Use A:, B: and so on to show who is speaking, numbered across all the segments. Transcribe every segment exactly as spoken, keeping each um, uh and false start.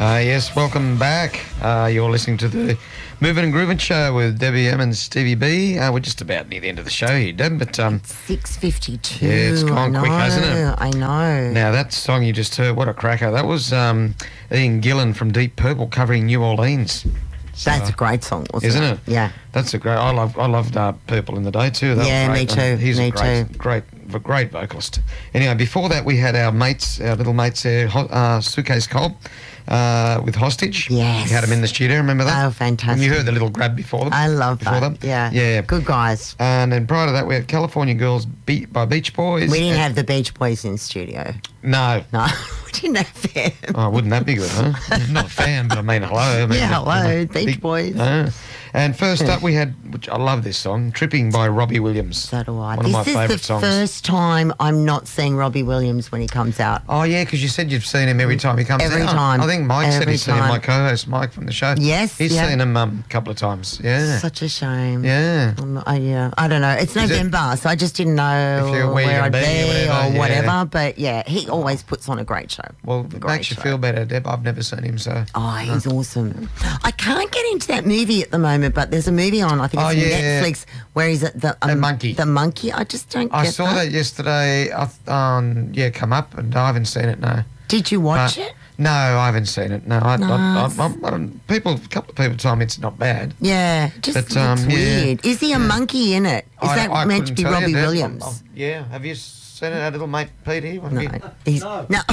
A: Uh, yes, welcome back. Uh, you're listening to the Moving and Grooving Show with Debbie M and Stevie B. Uh, we're just about near the end of the show here, Deb, but... Um,
B: six fifty-two.
A: Yeah, it's gone quick, hasn't it?
B: I know.
A: Now, that song you just heard, what a cracker. That was um, Ian Gillan from Deep Purple covering New Orleans. So,
B: That's a great song, wasn't
A: isn't
B: it?
A: it?
B: Yeah.
A: That's a great... I love. I loved uh, Purple in the day too. That
B: Yeah,
A: was
B: me
A: great.
B: too,
A: And he's
B: me
A: a great,
B: too.
A: great, v- great vocalist. Anyway, before that, we had our mates, our little mates there, Ho- uh, Suitcase Cobb. Uh, with Hostage.
B: Yes.
A: We had them in the studio, remember that?
B: Oh, fantastic.
A: And you heard the little grab before them?
B: I love
A: before
B: that.
A: them?
B: Yeah.
A: Yeah.
B: Good guys.
A: And then prior to that, we had California Girls Beat by Beach Boys.
B: We didn't
A: and-
B: have the Beach Boys in studio.
A: No.
B: No, we didn't have them.
A: Oh, wouldn't that be good, huh? I'm not a fan, but I mean, hello. I mean,
B: Yeah,
A: the-
B: hello,
A: the-
B: Beach
A: big-
B: Boys.
A: uh, and first up, we had, which I love this song, Tripping by Robbie Williams.
B: So do I.
A: One
B: this
A: of my
B: is
A: favourite
B: the
A: songs.
B: first time I'm not seeing Robbie Williams when he comes out.
A: Oh, yeah, because you said you've seen him every time he comes
B: Every
A: out.
B: time.
A: I think Mike said
B: Every
A: he's seen him,
B: time.
A: my co-host Mike from the show.
B: Yes,
A: He's
B: yeah.
A: seen him um, a couple of times, yeah.
B: Such a shame.
A: Yeah.
B: Um, I, yeah, I don't know. It's
A: Is it-
B: November, so I just didn't know
A: If you're where
B: where
A: you're
B: I'd
A: gonna
B: be
A: be or
B: or
A: whatever,
B: whatever.
A: yeah.
B: But yeah, he always puts on a great show.
A: Well,
B: A
A: it
B: great
A: makes you
B: show.
A: feel better, Deb. I've never seen him, so...
B: Oh, he's awesome. I can't get into that movie at the moment, but there's a movie on, I think
A: Oh,
B: it's
A: yeah.
B: Netflix, where he's at the...
A: The monkey.
B: The monkey. I just don't
A: I
B: get
A: saw that yesterday, I th- um, yeah, come up, and I haven't seen it, no.
B: Did you watch
A: But-
B: it?
A: No, I haven't seen it. No, I,
B: No,
A: I, I,
B: it's-
A: I, I don't, people, a couple of people told me it's not bad.
B: Yeah, just
A: But,
B: looks
A: um, yeah.
B: weird. Is he a monkey in it? Is
A: I-
B: that
A: I
B: meant to
A: couldn't
B: be
A: tell you,
B: Robbie
A: Deb.
B: Williams?
A: I'm- I'm- yeah, have you seen it, our little mate Pete here? Have
B: no,
A: you-
B: he's, no. no.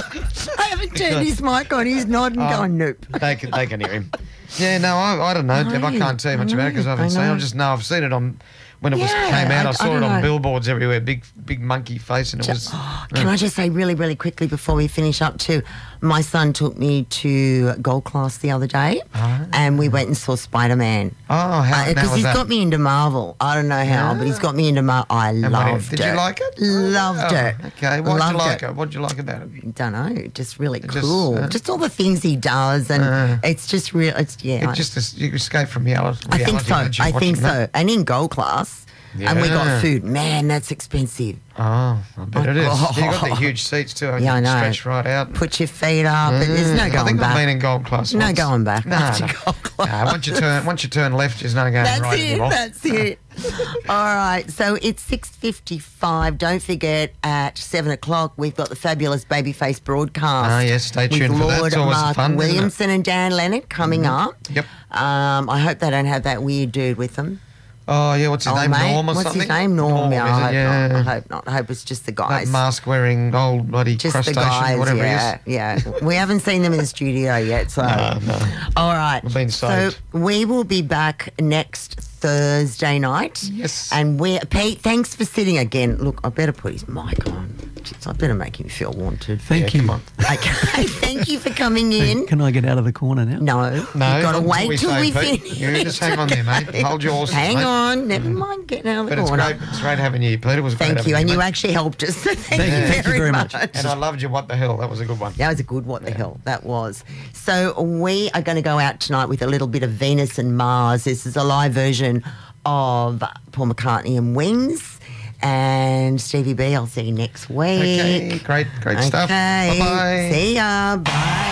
B: I haven't turned his mic on. He's nodding,
A: Oh,
B: going, nope.
A: They can, they can hear him. Yeah, no, I, I don't know, Deb. I
B: know,
A: can't tell you
B: I
A: much about it because I
B: know,
A: haven't
B: I
A: seen it. I
B: know.
A: just know I've seen it on when it was
B: Yeah,
A: came out. I,
B: I-
A: saw
B: I
A: it
B: don't
A: on
B: know.
A: billboards everywhere. Big, big monkey face, and it was.
B: Can I just say really, really quickly before we finish up too, my son took me to Gold Class the other day and we went and saw Spider-Man.
A: Oh, how, how
B: Because
A: was
B: he's
A: that?
B: got me into Marvel. I don't know how, but he's got me into Marvel. I
A: And what-
B: loved
A: did
B: it.
A: you like it?
B: Loved
A: Oh,
B: it.
A: Okay, what'd
B: Loved
A: you like
B: it.
A: it? What'd you like about it?
B: Don't know, just really
A: Just,
B: cool.
A: uh,
B: just all the things he does, and
A: Uh,
B: it's just real. It's yeah.
A: It just you escape from reality.
B: I think so.
A: reality
B: I
A: watching
B: think
A: that.
B: so. And in Gold Class, and we
A: Yeah.
B: got food. Man, that's expensive.
A: Oh, I bet it is.
B: Oh.
A: You got the huge seats too. and
B: Yeah, I
A: you
B: know.
A: Stretch right out.
B: Put your feet up. and There's no
A: Mm,
B: going
A: I think
B: back.
A: I've been in Gold Class.
B: No
A: once.
B: going back
A: No,
B: after
A: no.
B: Gold Class.
A: Nah, once you turn, once you turn left, there's no going
B: That's
A: right
B: it.
A: anymore.
B: That's it. All right. So it's six fifty-five. Don't forget at seven o'clock we've got the fabulous Babyface broadcast.
A: Ah, yes, stay tuned
B: with
A: for that.
B: Lord
A: It's always
B: Mark
A: fun, isn't it?
B: Williamson and Dan Leonard coming up.
A: Yep.
B: Um, I hope they don't have that weird dude with them.
A: Oh yeah, what's his
B: Oh,
A: name?
B: mate.
A: Norm or
B: What's
A: something?
B: his name? Norm. yeah,
A: is
B: I
A: it?
B: hope
A: yeah.
B: not. I hope not. I hope it's just the
A: That
B: guys.
A: mask wearing old bloody
B: Just the
A: crustacean,
B: guys,
A: whatever
B: yeah,
A: he is.
B: yeah. We haven't seen them in the studio yet, so.
A: No, no.
B: All right.
A: We've been
B: so
A: saved.
B: we will be back next Thursday night.
A: Yes.
B: And we Pete, thanks for sitting again. Look, I better put his mic on. Jeez, I better make him feel wanted.
C: Thank
A: Yeah,
C: you.
A: come on.
B: Okay. Thank you for coming in.
C: Can I get out of the corner now?
B: No,
A: No,
B: you've got to
A: until
B: wait
A: we
B: till
A: say,
B: we
A: Pete.
B: finish.
A: You just hang on there, mate. Hold your horses,
B: Hang
A: mate.
B: on. Never mind getting out of
A: But
B: the
A: it's
B: corner.
A: great. It's great having you, Peter. It was great
B: Thank
A: having
B: you. And you
A: mate.
B: actually helped us. So thank,
C: Thank
B: you,
C: you.
B: very
C: Thank you very
B: much.
C: much.
A: And I loved you. What the hell? That was a good one.
B: That was a good what the hell that was. So we are going to go out tonight with a little bit of Venus and Mars. This is a live version of Paul McCartney and Wings. And Stevie B, I'll see you next week.
A: Okay, great, great stuff.
B: Okay.
A: Bye-bye.
B: See ya. Bye.